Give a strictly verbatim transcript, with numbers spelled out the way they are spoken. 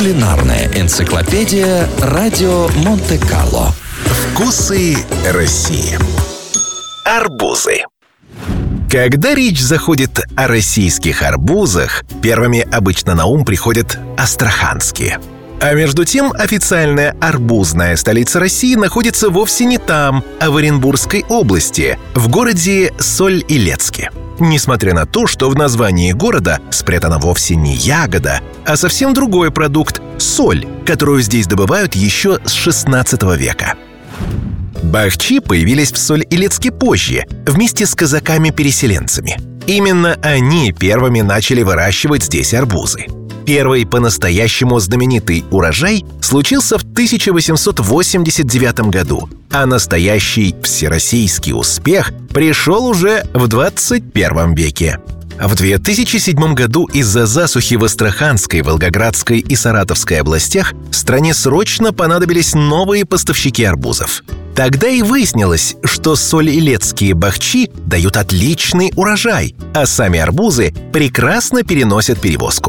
Кулинарная энциклопедия «Радио Монте-Карло». Вкусы России. Арбузы. Когда речь заходит о российских арбузах, первыми обычно на ум приходят астраханские. А между тем, официальная арбузная столица России находится вовсе не там, а в Оренбургской области, в городе Соль-Илецке. Несмотря на то, что в названии города спрятана вовсе не ягода, а совсем другой продукт – соль, которую здесь добывают еще с шестнадцатого века. Бахчи появились в Соль-Илецке позже, вместе с казаками-переселенцами. Именно они первыми начали выращивать здесь арбузы. Первый по-настоящему знаменитый урожай случился в тысяча восемьсот восемьдесят девятом году, а настоящий всероссийский успех пришел уже в двадцать первом веке. В две тысячи седьмом году из-за засухи в Астраханской, Волгоградской и Саратовской областях стране срочно понадобились новые поставщики арбузов. Тогда и выяснилось, что соль-илецкие бахчи дают отличный урожай, а сами арбузы прекрасно переносят перевозку.